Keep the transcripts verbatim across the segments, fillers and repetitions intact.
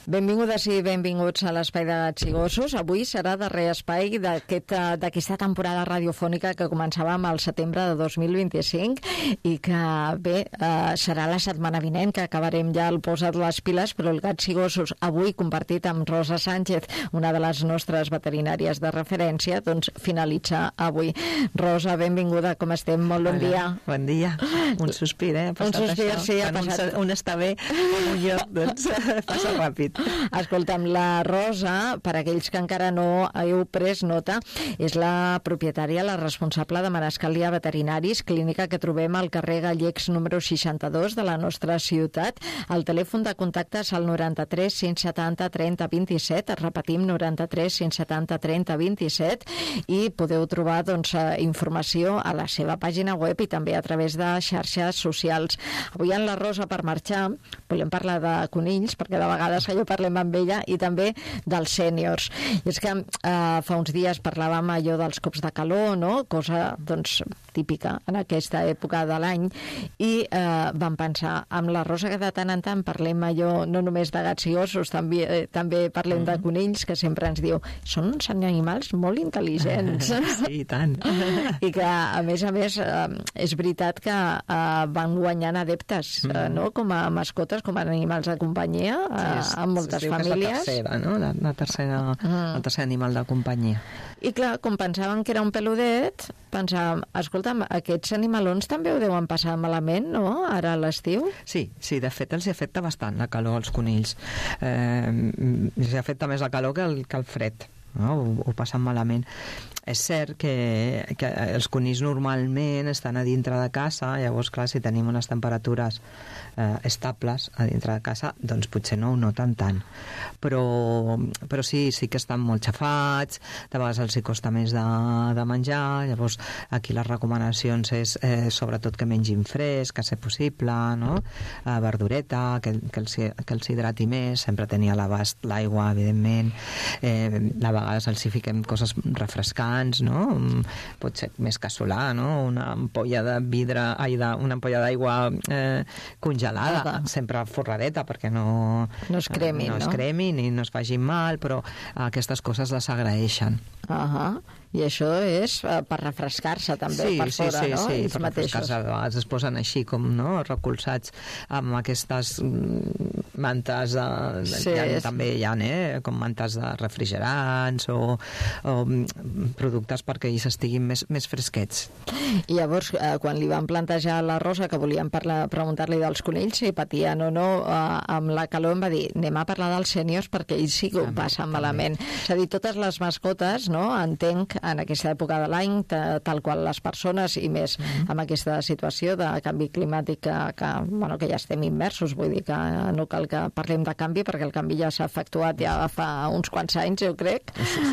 Benvingudes i benvinguts a l'Espai de Gats i Gossos. Avui serà darrer espai d'aquesta aquest, temporada radiofònica que començava amb el setembre de dos mil vint-i-cinc i que, bé, eh, serà la setmana vinent que acabarem ja el posat les piles, però el Gats i Gossos avui compartit amb Rosa Sánchez, una de les nostres veterinàries de referència, doncs finalitza avui. Rosa, benvinguda, com estem? Molt bon Hola, dia. Bon dia. Un sospir, eh? Un sospir, això. sí, ha Quan passat. un, un està bé, un lloc, doncs passa ràpid. Escolta'm, la Rosa, per aquells que encara no heu pres nota, és la propietària, la responsable de Manescalia Veterinaris, clínica que trobem al carrer Gallecs número seixanta-dos de la nostra ciutat. El telèfon de contacte és el noranta-tres cinc setanta trenta vint-i-set, repetim, noranta-tres cinc setanta trenta vint-i-set, i podeu trobar doncs, informació a la seva pàgina web i també a través de xarxes socials. Avui en la Rosa, per marxar, volem parlar de conills, perquè de vegades allò parlem amb ella, i també dels sèniors. I és que eh, fa uns dies parlàvem allò dels cops de calor, no? Cosa doncs, típica en aquesta època de l'any, i eh, vam pensar amb la Rosa que de tant en tant parlem allò no només de gats i gossos, també, eh, també parlem mm. de conills, que sempre ens diu són uns animals molt intel·ligents. Sí, i tant. I que, a més a més, eh, és veritat que eh, van guanyant adeptes, mm. eh, no? Com a mascotes, com a animals de companyia, eh, sí, és, en moltes famílies. És la tercera, no? La, la tercera, mm. el tercer animal de companyia. I clar, com pensàvem que era un peludet, pensàvem, escolta'm, aquests animalons també ho deuen passar malament, no?, ara a l'estiu? Sí, sí, de fet els afecta bastant la calor als conills. Eh, els afecta més la calor que el, que el fred. No? Ho, ho passen malament. És cert que, que els conills normalment estan a dintre de casa, llavors clar, si tenim unes temperatures eh, estables a dintre de casa, doncs potser no ho noten tant, però, però sí, sí que estan molt xafats, de vegades els hi costa més de, de menjar, llavors aquí les recomanacions és eh, sobretot que mengin fresc, que ser possible, no? eh, verdureta, que, que, els, que els hidrati més, sempre tenir a l'abast l'aigua, evidentment, eh, de vegades els hi fiquem coses refrescants, no? Pot ser més casolà, no? Una ampolla de vidre, ai, de, una ampolla d'aigua eh, congelada, ah, sempre forradeta, perquè no, no es cremin, no, no es cremin i no es facin mal, però aquestes coses les agraeixen. Ahà. I això és per refrescar-se també, sí, per fora, sí, sí, no? Sí, Ells per refrescar-se. A vegades es posen així com, no?, recolzats amb aquestes mantes de, de, sí, ja, és... també hi ha, eh, com mantes de refrigerants o, o productes perquè ells estiguin més, més fresquets. I llavors, eh, quan li van plantejar a la Rosa que volíem parlar, preguntar-li dels conills si patien o no eh, amb la calor, em va dir, anem a parlar dels sèniors perquè ells sí que ho passen també malament. És a dir, totes les mascotes, no?, entenc, en aquesta època de l'any, tal qual les persones, i més mm-hmm. amb aquesta situació de canvi climàtic que, que, bueno, que ja estem immersos, vull dir que no cal que parlem de canvi perquè el canvi ja s'ha efectuat ja fa uns quants anys, jo crec.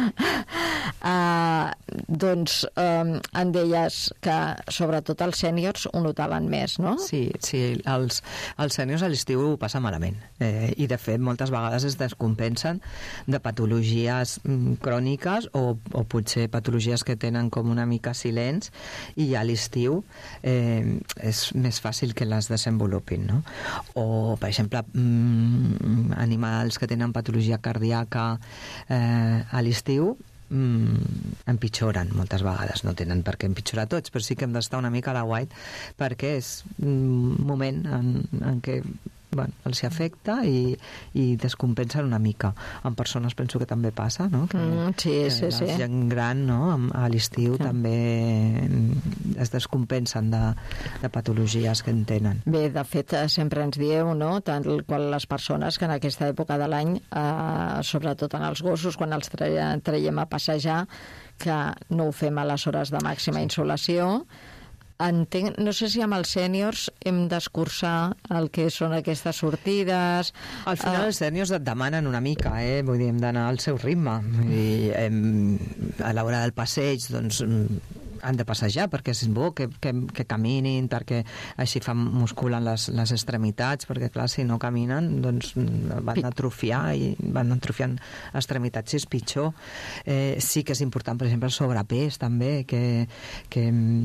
uh, doncs um, en deies que sobretot els sèniors ho notaven més, no? Sí, sí, els, els sèniors a l'estiu ho passen malament, eh, i de fet moltes vegades es descompensen de patologies mm, cròniques o, o potser patologies que tenen com una mica silents, i a l'estiu eh, és més fàcil que les desenvolupin, no? O, per exemple, mm, animals que tenen patologia cardíaca eh, a l'estiu mm, empitjoren moltes vegades, no tenen per què empitjorar tots, però sí que hem d'estar una mica a la guait perquè és un moment en, en què bueno, els hi afecta i, i descompensen una mica. En persones penso que també passa, no? Que, mm, sí, que sí, la sí. gent gran, no? A l'estiu sí. també es descompensen de, de patologies que en tenen. Bé, de fet, sempre ens dieu, no?, tant qual les persones que en aquesta època de l'any, eh, sobretot en els gossos, quan els traiem a passejar, que no ho fem a les hores de màxima insolació. Entenc, no sé si amb els sèniors hem d'escurçar el que són aquestes sortides. Al final uh... els sèniors et demanen una mica, eh? Vull dir, hem d'anar al seu ritme, i hem, a l'hora del passeig doncs han de passejar perquè és bo que, que, que caminin, perquè així fan, musculen les, les extremitats, perquè clar, si no caminen doncs van atrofiar i van atrofiant extremitats i és pitjor. Eh, sí que és important, per exemple, el sobrepès també, que, que,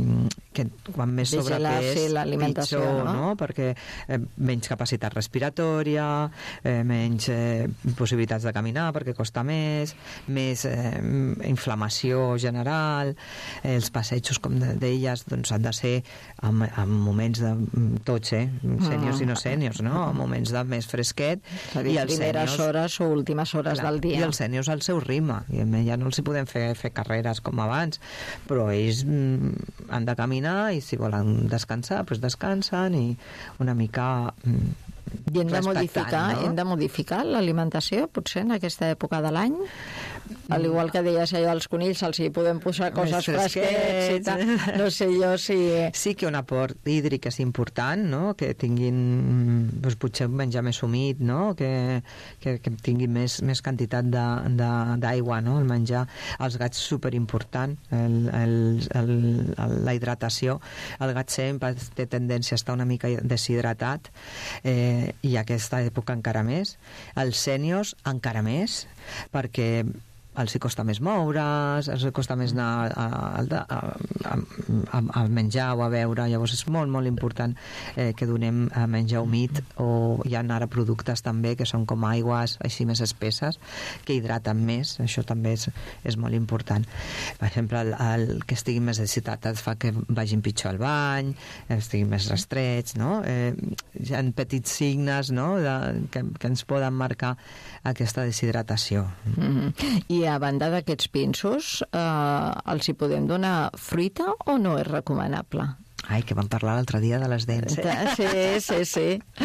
que quan més sobrepès, l'alimentació, pitjor, no? no? Perquè eh, menys capacitat respiratòria, eh, menys eh, possibilitats de caminar perquè costa més, més eh, inflamació general, eh, els passejos, com de, deies, doncs han de ser en, en moments de tots, eh? Sèniors i no sèniors, no? En moments de més fresquet. I els primeres sèniors, hores o últimes hores clar, del dia. I els sèniors al seu ritme. I ja no els hi podem fer, fer carreres com abans, però ells mm, han de caminar i si volen descansar, doncs descansen i una mica mm, I hem de modificar, no? hem de modificar l'alimentació, potser, en aquesta època de l'any? Al igual que deies allò als conills, els hi podem posar coses fresquets i tal. No sé jo si... Sí que un aport hídric és important, no? Que tinguin, doncs, potser menjar més humit, no? Que, que, que tinguin més, més quantitat d'aigua, no? El menjar. Els gats, superimportant, el, el, el, el, la hidratació. El gat sempre té tendència a estar una mica deshidratat, eh, i aquesta època encara més. Els sèniors encara més, perquè els hi costa més moure's, els hi costa més anar a, a, a, a, a menjar o a beure, llavors és molt, molt important eh, que donem a menjar humit, o hi ha ara productes també que són com aigües així més espesses, que hidraten més, això també és, és molt important. Per exemple, el, el que estiguin més deshidratats fa que vagin pitjor al bany, estiguin més restrets, no? Eh, hi ha petits signes, no? de, que, que ens poden marcar aquesta deshidratació. Mm-hmm. I a banda d'aquests pinsos, eh, els hi podem donar fruita o no és recomanable? Ai, que vam parlar l'altre dia de les dents, eh? Sí, sí, sí.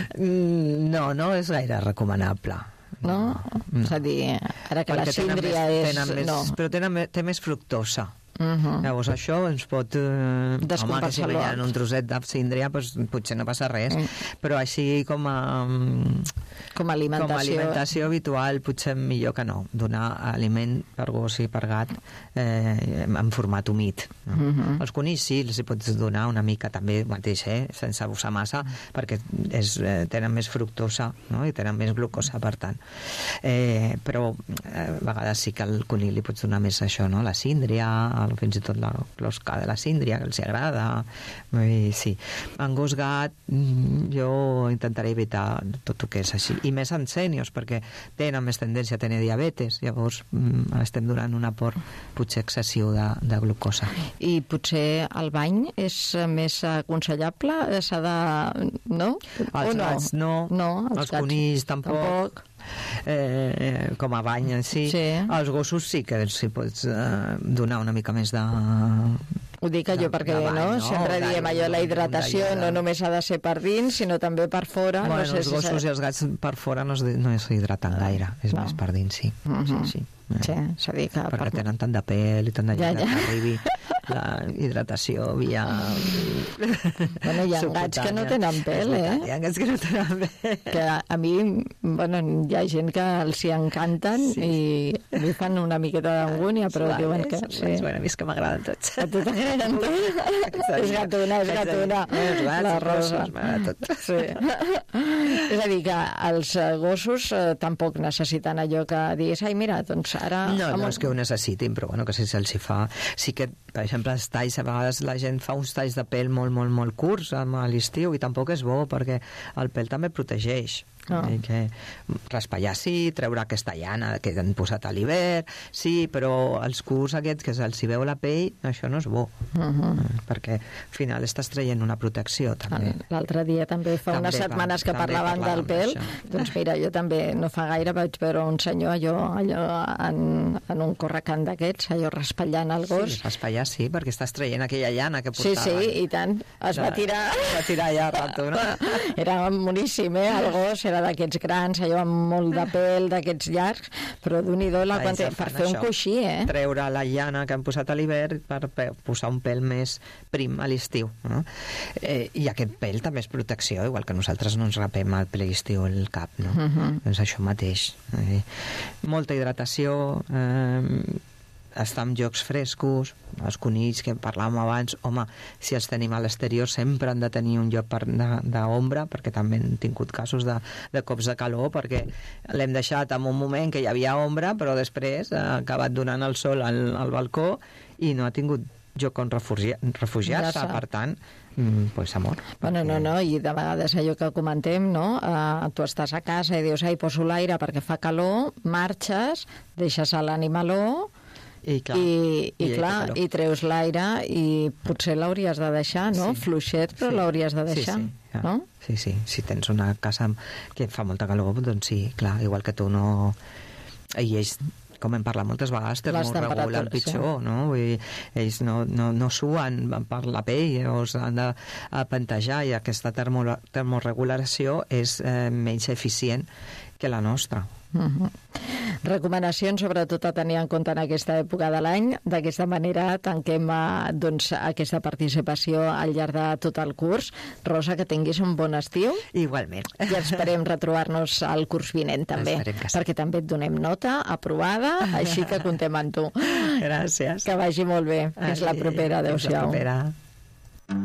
No, no és gaire recomanable. No? no. És a dir, ara que perquè la síndria és... Més, no. Però tenen, té més fructosa. Uh-huh. Llavors això ens pot eh, home, que si veien un trosset de síndria doncs, potser no passa res, uh. però així com a com a alimentació, com a alimentació habitual potser millor que no, donar aliment per gos i per gat eh, en format humit, no? Uh-huh. Els conills sí, els hi pots donar una mica també mateix, eh, sense abusar massa, perquè és, eh, tenen més fructosa, no? I tenen més glucosa, per tant eh, però eh, a vegades sí que al conill li pots donar més això, no? La síndria, el, fins i tot la closca de la síndria, que els agrada. I, sí. En gos gat jo intentaré evitar tot el que és així. I més en sèniors, perquè tenen més tendència a tenir diabetes. Llavors estem donant un aport potser excessiu de, de glucosa. I potser el bany és més aconsellable? S'ha de... no? Els no? gats no, no els, els conills tampoc. tampoc. Eh, com a bany en si, sí. Els gossos sí que els hi pots eh, donar una mica més de... Ho dic jo perquè bany, no? no? Sempre diem allò, la hidratació no només ha de ser per dins, sinó també per fora. Bueno, no sé els si gossos i els gats per fora no es, no es hidraten gaire, és no. més per dins, sí. Uh-huh. sí, sí. Sí, s'ha dit que... Perquè per... tenen tant de pèl i tant de ja, ja. que arribi la hidratació via... Bueno, hi ha gats que no tenen pèl, eh? Hi ha gats que no tenen pèl. Que a mi, bueno, hi ha gent que els hi encanten sí. i li fan una miqueta d'angúnia, però vale, diuen que... Sí. Bueno, a mi és que m'agraden tots. A tu t'agraden tots? És gatuna, és gatuna. La Rosa. Tot. Sí. És a dir, que els gossos eh, tampoc necessiten allò que diguis, ai, mira, doncs ara... No, no és que ho necessitin, però bueno, que si se'ls fa... Sí que, per exemple, els talls, a vegades la gent fa uns talls de pèl molt, molt, molt curts a l'estiu i tampoc és bo, perquè el pèl també protegeix. Oh. Que raspallar sí, treure aquesta llana que han posat a l'hivern, sí, però els curts aquests que se'ls hi veu la pell, això no és bo, uh-huh. perquè al final estàs traient una protecció també. L'altre dia també fa també unes setmanes que parlaven del pèl, doncs mira, jo també no fa gaire vaig veure un senyor allò, allò en, en un correcant d'aquests, allò raspallant el gos. Sí, raspallar sí, perquè estàs traient aquella llana que portava. Sí, sí, i tant, es va tirar es va tirar ja rato, no? Era boníssim, eh, el gos era d'aquests grans, allò amb molt de pèl, d'aquests llargs, però d'un-i-do la quanti... per fer això, un coixí, eh? Treure la llana que han posat a l'hivern per posar un pèl més prim a l'estiu, no? Eh, I aquest pèl també és protecció, igual que nosaltres no ens rapem al ple estiu el cap, no? Uh-huh. Doncs això mateix. Eh, molta hidratació, eh, estar en llocs frescos, els conills que parlàvem abans, home, si els tenim a l'exterior sempre han de tenir un lloc d'ombra, perquè també hem tingut casos de, de cops de calor, perquè l'hem deixat en un moment que hi havia ombra, però després ha acabat donant el sol al, al balcó i no ha tingut lloc on refugiar, refugiar-se, Ja per tant, mm, pues amor. Bueno, no, no, i de vegades allò que comentem, no? Uh, tu estàs a casa i dius, ai, poso l'aire perquè fa calor, marxes, deixes a l'animaló, I clar, i, i, i clar, i treus l'aire i potser l'hauries de deixar, no? Sí. Fluixet, però Sí. l'hauries de deixar, sí, sí, ja. no? Sí, sí, si tens una casa que fa molta calor, doncs sí, clar, igual que tu no... I ells, com hem parlat moltes vegades, termorregulen pitjor, sí. no? Vull dir, ells no, no, no suen per la pell o s'han de pantejar, i aquesta termo, termorregulació és eh, menys eficient que la nostra. Uh-huh. Recomanacions sobretot a tenir en compte en aquesta època de l'any. D'aquesta manera tanquem eh, doncs, aquesta participació al llarg de tot el curs. Rosa, que tinguis un bon estiu. Igualment. I esperem retrobar-nos al curs vinent també, sí. perquè també et donem nota aprovada, així que comptem amb tu. Gràcies. Que vagi molt bé. Fins la propera. Adéu-siau. Fins la propera.